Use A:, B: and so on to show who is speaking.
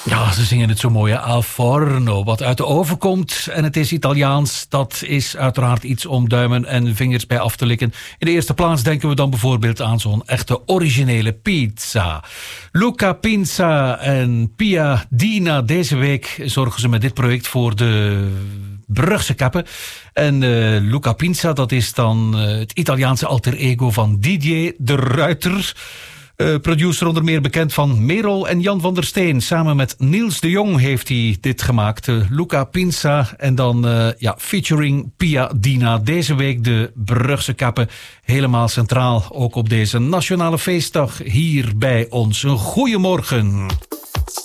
A: Ja, ze zingen het zo mooi, hè? Al forno, wat uit de oven komt. En het is Italiaans. Dat is uiteraard iets om duimen en vingers bij af te likken. In de eerste plaats denken we dan bijvoorbeeld aan zo'n echte originele pizza. Luca Pinza en Pia Dina. Deze week zorgen ze met dit project voor de Brugse kappen. En Luca Pinza, dat is dan het Italiaanse alter ego van Didier de Ruiter. Producer onder meer bekend van Merel en Jan van der Steen. Samen met Niels de Jong heeft hij dit gemaakt. Luca Pinza en dan featuring Pia Dina. Deze week de Brugse kappen. Helemaal centraal, ook op deze nationale feestdag hier bij ons. Een goeiemorgen.